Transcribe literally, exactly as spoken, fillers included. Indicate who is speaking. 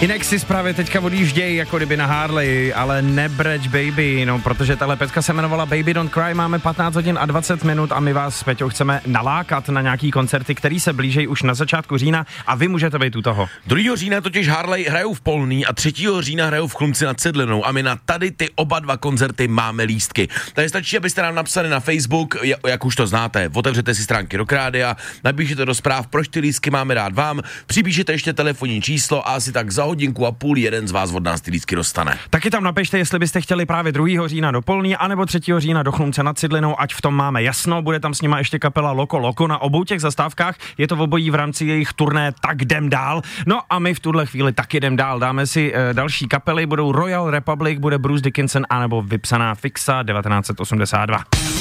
Speaker 1: Inexis právě teďka odjíždějí jako kdyby na Harley, ale nebreč baby, no protože tahle pecka se jmenovala Baby Don't Cry, máme patnáct hodin a dvacet minut a my vás s Peťou chceme nalákat na nějaký koncerty, který se blížejí už na začátku října a vy můžete být u toho.
Speaker 2: druhého října totiž Harley hrajou v Polný a třetího října hrajou v Chlumci nad Cidlinou a my na tady ty oba dva koncerty máme lístky. Takže stačí, abyste nám napsali na Facebook, jak už to znáte, otevřete si stránky Rock Rádia, napíšete do zpráv, proč ty lístky máme dát vám, připíšete ještě telefonní číslo a asi tak za hodinku a půl jeden z vás od nás ty lístky dostane.
Speaker 1: Taky tam napište, jestli byste chtěli právě druhého října do Polný, anebo třetího října do Chlumce nad Cidlinou, ať v tom máme jasno, bude tam s nima ještě kapela Loko Loko na obou těch zastávkách, je to v obojí v rámci jejich turné Tak jdem dál. No a my v tuhle chvíli taky jdem dál, dáme si e, další kapely, budou Royal Republic, bude Bruce Dickinson anebo Vypsaná fixa devatenáct osmdesát dva.